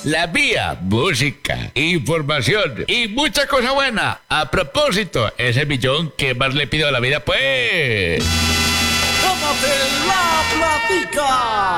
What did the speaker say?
La Vía, música, información y muchas cosas buenas. A propósito, ese millón que más le pido a la vida, pues... ¡Tómate la platica!